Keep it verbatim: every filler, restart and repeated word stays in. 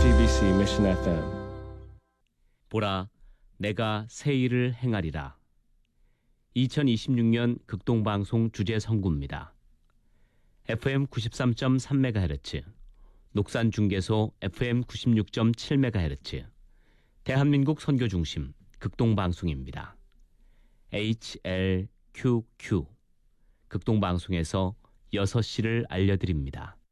지비씨 Mission 에프엠. 보라, 내가 새 일을 행하리라. 이천이십육 년 극동방송 주제 선구입니다. 에프엠 구십삼 점 삼 메가헤르츠, 녹산중계소 에프엠 구십육 점 칠 메가헤르츠, 대한민국 선교중심 극동방송입니다. 에이치엘큐큐 극동방송에서 여섯 시를 알려드립니다.